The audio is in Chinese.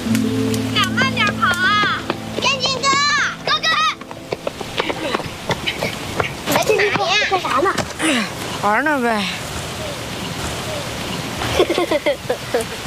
敢慢点跑啊！建军哥，哥哥，你在哪呀？干啥呢？ 玩呢呗。